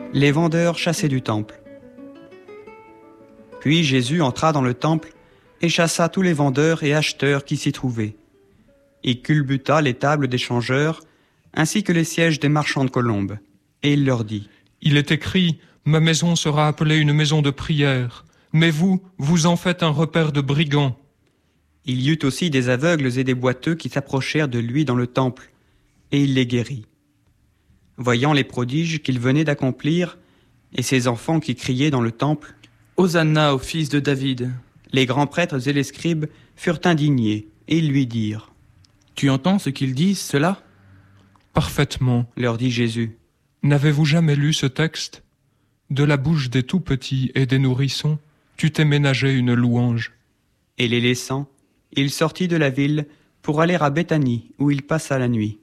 les vendeurs chassés du temple. Puis Jésus entra dans le temple et chassa tous les vendeurs et acheteurs qui s'y trouvaient. Il culbuta les tables des changeurs, ainsi que les sièges des marchands de colombes. Et il leur dit : « Il est écrit, ma maison sera appelée une maison de prière, mais vous, vous en faites un repaire de brigands. » Il y eut aussi des aveugles et des boiteux qui s'approchèrent de lui dans le temple, et il les guérit. Voyant les prodiges qu'il venait d'accomplir, et ses enfants qui criaient dans le temple : « Hosanna au fils de David !» Les grands prêtres et les scribes furent indignés, et ils lui dirent : « Tu entends ce qu'ils disent, cela ?» ?»« Parfaitement, leur dit Jésus. N'avez-vous jamais lu ce texte ? De la bouche des tout-petits et des nourrissons, tu t'es ménagé une louange. » Et les laissant, il sortit de la ville pour aller à Béthanie, où il passa la nuit.